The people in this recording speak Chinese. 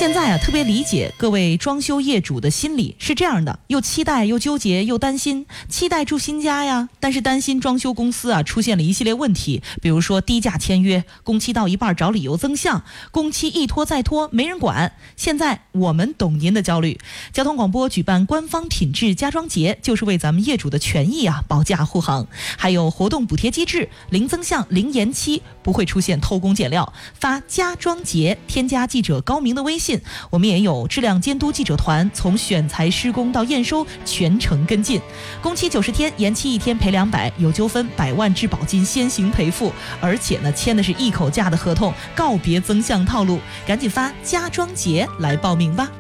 现在特别理解各位装修业主的心理，是这样的，又期待又纠结又担心。期待住新家呀，但是担心装修公司出现了一系列问题，比如说低价签约，工期到一半找理由增项，工期一拖再拖没人管。现在我们懂您的焦虑，交通广播举办官方品质家装节，就是为咱们业主的权益保驾护航。还有活动补贴机制，零增项零延期，不会出现偷工减料。发家装节，添加记者高明的微信，我们也有质量监督记者团，从选材施工到验收全程跟进。工期90天，延期1天赔200，有纠纷100万质保金先行赔付，而且签的是一口价的合同，告别增项套路。赶紧发家装节来报名吧。